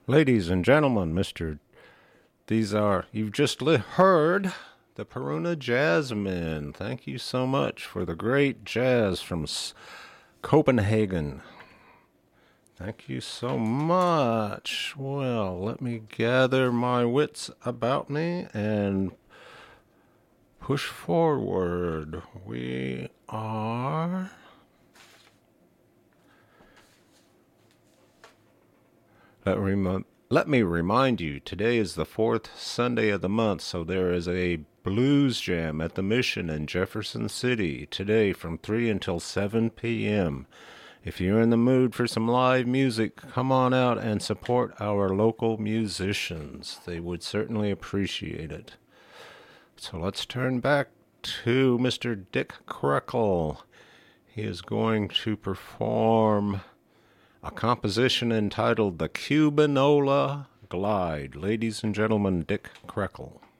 Ladies and gentlemen, you've just heard the Peruna Jazzmen. Thank you so much for the great jazz from Copenhagen. Thank you so much. Well, let me gather my wits about me and push forward. We are... Let me remind you, today is the fourth Sunday of the month, so there is a blues jam at the Mission in Jefferson City today from 3 until 7 p.m. If you're in the mood for some live music, come on out and support our local musicians. They would certainly appreciate it. So let's turn back to Mr. Dick Krekel. He is going to perform a composition entitled The Cubanola Glide. Ladies and gentlemen, Dick Krekel.